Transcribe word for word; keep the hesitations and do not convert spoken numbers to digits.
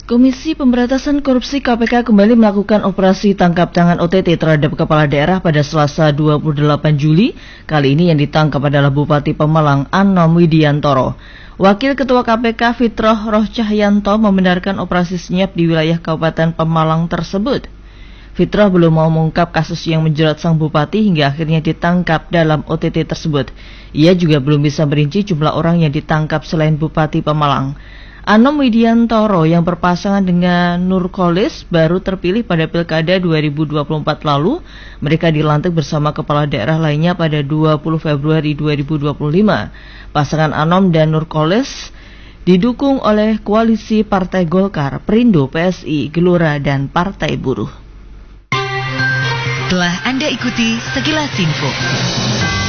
Komisi Pemberantasan Korupsi K P K kembali melakukan operasi tangkap tangan O T T terhadap kepala daerah pada Selasa dua puluh delapan Juli. Kali ini yang ditangkap adalah Bupati Pemalang Anom Widiantoro. Wakil Ketua K P K Fitroh Roh Cahyanto membenarkan operasi senyap di wilayah Kabupaten Pemalang tersebut. Fitroh belum mau mengungkap kasus yang menjerat sang bupati hingga akhirnya ditangkap dalam O T T tersebut. Ia juga belum bisa merinci jumlah orang yang ditangkap selain Bupati Pemalang. Anom Widiantoro yang berpasangan dengan Nurkolis baru terpilih pada Pilkada dua ribu dua puluh empat lalu. Mereka dilantik bersama kepala daerah lainnya pada dua puluh Februari dua ribu dua puluh lima. Pasangan Anom dan Nurkolis didukung oleh koalisi Partai Golkar, Perindo, P S I, Gelora, dan Partai Buruh. Telah Anda ikuti sekilas info.